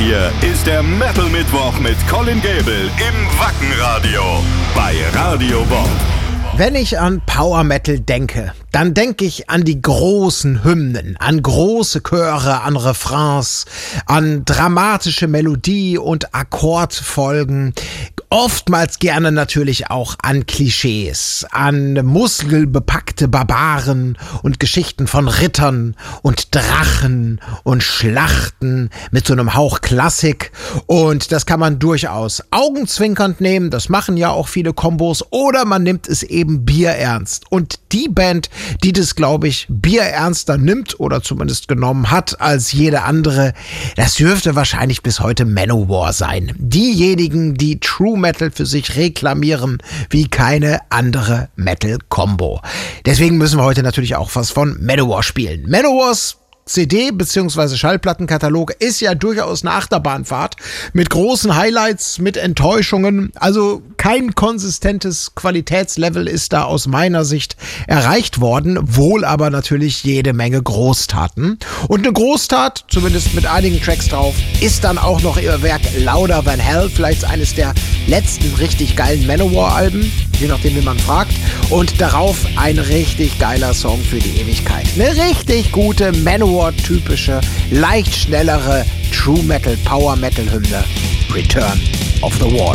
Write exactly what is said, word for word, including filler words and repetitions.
hier ist der Metal Mittwoch mit Colin Gable im Wackenradio bei Radio Bob. Wenn ich an Power Metal denke, dann denke ich an die großen Hymnen, an große Chöre, an Refrains, an dramatische Melodie und Akkordfolgen, oftmals gerne natürlich auch an Klischees, an muskelbepackte Barbaren und Geschichten von Rittern und Drachen und Schlachten mit so einem Hauch Klassik, und das kann man durchaus augenzwinkernd nehmen, das machen ja auch viele Kombos, oder man nimmt es eben bierernst, und die Band, die das, glaube ich, bierernster nimmt oder zumindest genommen hat als jede andere, das dürfte wahrscheinlich bis heute Manowar sein. Diejenigen, die True Metal für sich reklamieren wie keine andere Metal-Combo. Deswegen müssen wir heute natürlich auch was von Manowar spielen. Manowars C D- bzw. Schallplattenkatalog ist ja durchaus eine Achterbahnfahrt mit großen Highlights, mit Enttäuschungen. Also kein konsistentes Qualitätslevel ist da aus meiner Sicht erreicht worden, wohl aber natürlich jede Menge Großtaten. Und eine Großtat, zumindest mit einigen Tracks drauf, ist dann auch noch ihr Werk Louder Than Hell, vielleicht eines der letzten richtig geilen Manowar-Alben, je nachdem wie man fragt. Und darauf ein richtig geiler Song für die Ewigkeit. Eine richtig gute Manowar-typische, leicht schnellere True Metal, Power Metal Hymne, Return of the Wall.